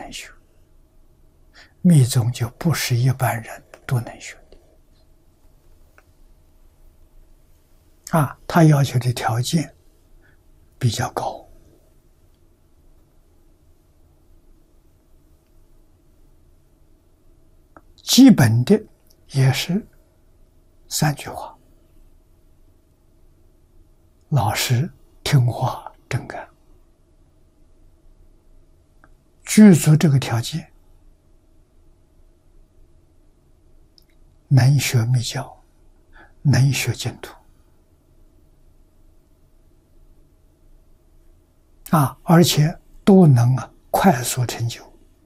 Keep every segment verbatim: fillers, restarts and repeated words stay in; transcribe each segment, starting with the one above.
难学，密宗就不是一般人都能学的啊，他要求的条件比较高。基本的也是三句话：老实、听话、正干。具足这个条件，能学密教，能学净土啊，而且都能啊快速成就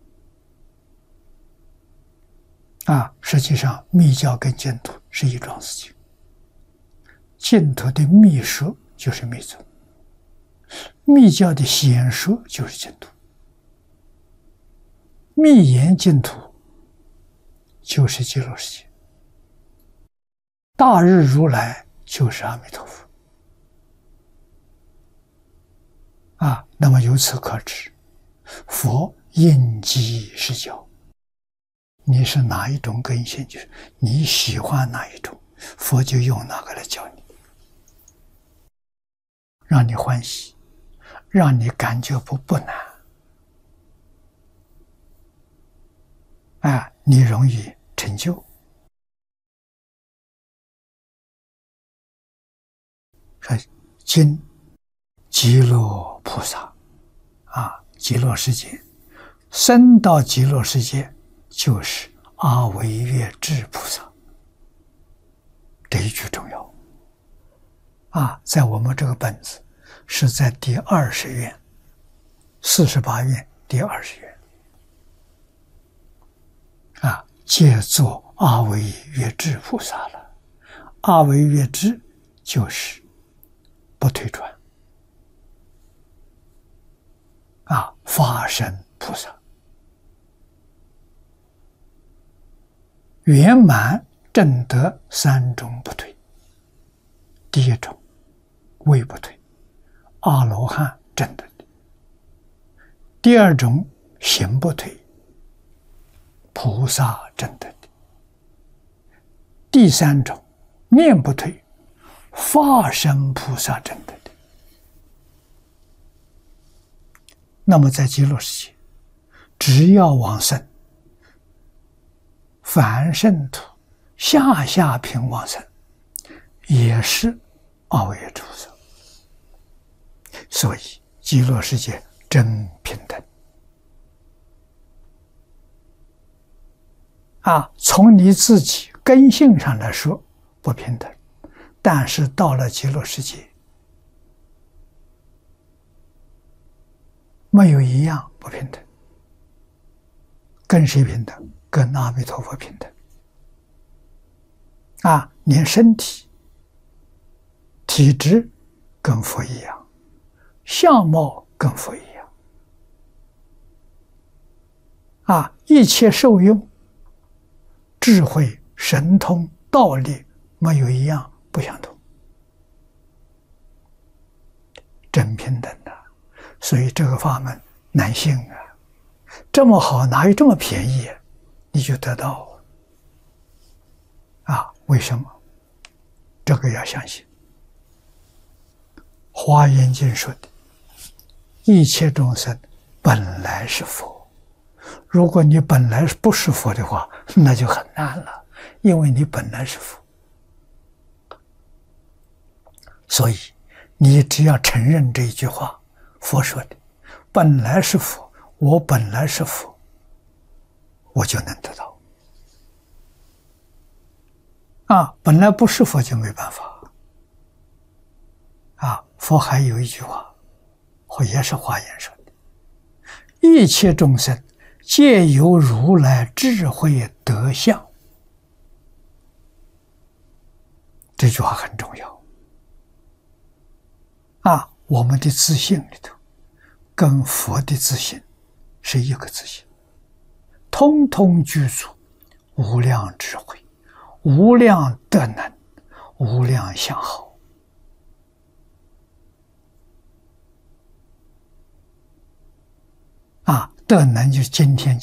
啊。实际上，密教跟净土是一桩事情。净土的密说就是密宗，密教的显说就是净土，密言净土就是极乐世界，大日如来就是阿弥陀佛啊。那么由此可知，佛应机施教，你是哪一种根性，就是你喜欢哪一种，佛就用哪个来教你，让你欢喜，让你感觉不不难啊，你容易成就。说今极乐菩萨啊，极乐世界，生到极乐世界就是阿惟越致菩萨，这一句重要啊。在我们这个本子是在第二十愿，四十八愿第二十愿啊，借作阿惟越致菩萨了。阿惟越致就是不退转啊，法身菩萨，圆满证得三种不退。第一种位不退，阿罗汉证得的；第二种行不退，菩萨证得的；第三种念不退，法身菩萨证得的。那么在极乐世界，只要往生，凡圣土、下下品往生，也是阿惟越致菩萨。所以极乐世界真平等啊！从你自己根性上来说不平等，但是到了极乐世界，没有一样不平等。跟谁平等？跟阿弥陀佛平等啊！连身体体质跟佛一样，相貌跟佛一样啊！一切受用、智慧、神通、道力，没有一样不相同，真平等的。所以这个法门难信啊，这么好，哪有这么便宜啊？你就得到啊？为什么？这个要相信。华严经说的，一切众生本来是佛。如果你本来不是佛的话，那就很难了，因为你本来是佛。所以你只要承认这一句话，佛说的本来是佛，我本来是佛，我就能得到啊！本来不是佛就没办法啊！佛还有一句话，或也是华严说的：一切众生皆由如来智慧德相。这句话很重要啊！我们的自信里头，跟佛的自信是一个自信，通通具足无量智慧、无量德能、无量相好啊！ 德能就是今天